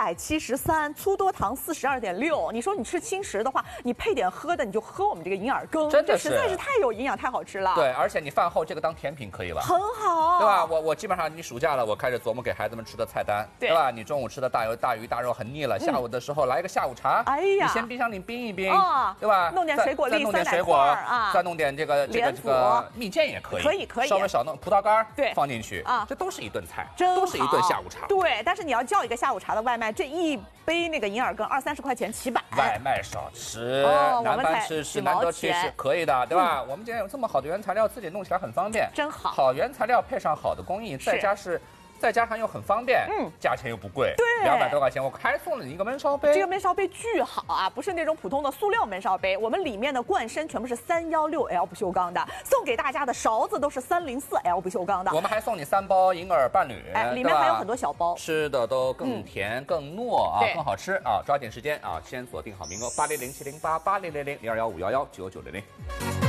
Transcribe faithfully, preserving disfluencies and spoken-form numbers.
百七十三，粗多糖四十二点六。你说你吃轻食的话，你配点喝的，你就喝我们这个银耳羹， 真的这实在是太有营养，太好吃了。 对，而且你饭后这个当甜品可以了， 很好， 对吧？我我基本上你暑假了，我开始琢磨给孩子们吃的菜单，对吧？你中午吃的大油大鱼大肉很腻了，下午的时候来一个下午茶，哎呀，你先冰箱里冰一冰，对吧？ 弄点水果粒， 弄点水果啊，再弄点这个这个这个蜜饯也可以， 可以可以， 稍微少弄葡萄干， 对， 放进去啊， 这都是一顿菜， 真都是一顿下午茶。 对，但是你要叫一个下午茶的外卖，这一杯那个银耳羹二三十块钱起百。 外卖少吃，南方吃吃难得吃是可以的，对吧？我们今天有这么好的原材料，自己弄起来很方便， 真好。 好原材料配上好的工艺，再加是。再加上又很方便，嗯，价钱又不贵， 对， 两百多块钱，我还送了你一个焖烧杯。 这个焖烧杯巨好啊，不是那种普通的塑料焖烧杯，我们里面的罐身全部是三幺六 L 不锈钢的，送给大家的勺子都是三零四 L 不锈钢的。 我们还送你三包银耳伴侣， 哎，里面还有很多小包， 吃的都更甜、嗯、更糯啊，更好吃啊！抓紧时间啊，先锁定好名额，八零零七零八八零零零零二幺五幺幺九九零零。